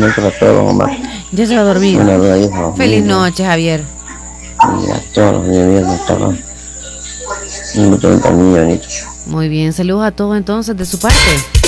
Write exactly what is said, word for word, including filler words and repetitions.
noches para todos, Omar. Ya se va a dormir. Buenas noches, familia. Feliz noche, Javier. Y a todos los niños de esta ron. Un gusto de niño bonito. Muy bien, saludos a todos entonces de su parte.